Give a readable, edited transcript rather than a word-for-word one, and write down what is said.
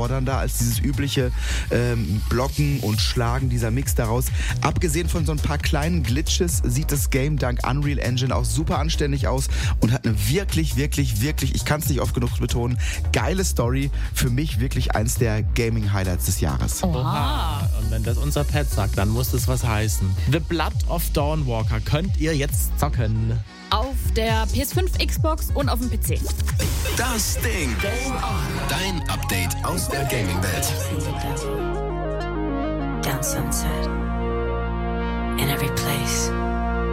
herausfordernder als dieses übliche Blocken und Schlagen, dieser Mix daraus. Abgesehen von so ein paar kleinen Glitches sieht das Game dank Unreal Engine auch super anständig aus und hat eine wirklich, ich kann es nicht oft genug betonen, geile Story. Für mich wirklich eins der Gaming-Highlights des Jahres. Oha. Und wenn das unser Pet sagt, dann muss das was heißen. The Blood of Dawnwalker könnt ihr jetzt zocken. Auf der PS5, Xbox und auf dem PC. Das Ding. Dein Update aus der Gaming-Welt. Down sunset. In every place.